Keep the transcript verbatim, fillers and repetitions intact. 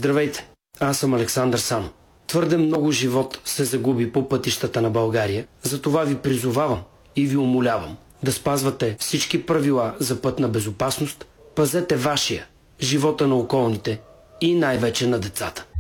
Здравейте, аз съм Александър Санов. Твърде много живот се загуби по пътищата на България, затова ви призовавам и ви умолявам да спазвате всички правила за пътна безопасност, пазете вашия, живота на околните и най-вече на децата.